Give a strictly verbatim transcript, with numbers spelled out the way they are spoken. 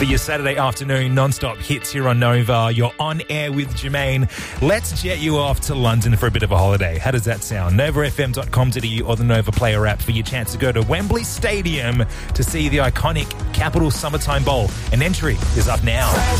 For your Saturday afternoon non-stop hits here on Nova, you're on air with Jermaine. Let's jet you off to London for a bit of a holiday. How does that sound? nova f m dot com dot a u or the Nova Player app for your chance to go to Wembley Stadium to see the iconic Capital Summertime Bowl. An entry is up now.